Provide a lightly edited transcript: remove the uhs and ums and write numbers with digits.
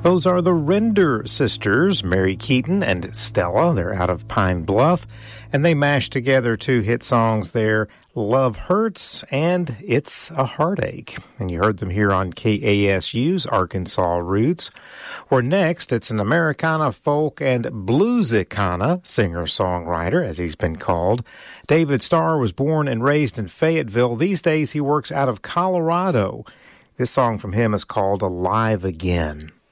Those are the Render Sisters, Mary Keaton and Stella. They're out of Pine Bluff, and they mashed together two hit songs there, Love Hurts and It's a Heartache. And you heard them here on KASU's Arkansas Roots. Where next, it's an Americana, folk, and bluesicana singer-songwriter, as he's been called. David Starr was born and raised in Fayetteville. These days, he works out of Colorado. This song from him is called Alive Again.